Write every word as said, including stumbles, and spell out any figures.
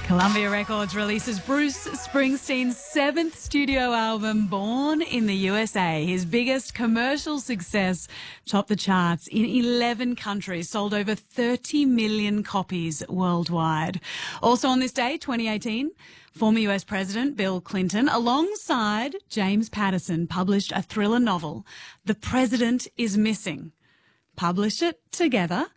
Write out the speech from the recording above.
Columbia Records releases Bruce Springsteen's seventh studio album, Born in the U S A. His biggest commercial success topped the charts in eleven countries, sold over thirty million copies worldwide. Also on this day, twenty eighteen, former U S President Bill Clinton, alongside James Patterson, published a thriller novel, The President is Missing. Published it together